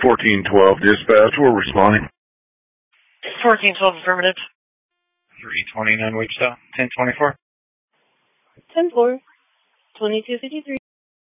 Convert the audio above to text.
1412 dispatch, we're responding. 1412 affirmative. 329 Wichita, 1024. 10-4, 2253.